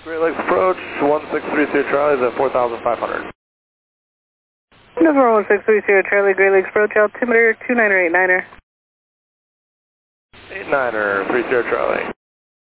Great Lakes approach, 1630 Charlie is at 4,500. November 1630 Charlie, Great Lakes approach, altimeter 29er 89er. 89er, 30 Charlie.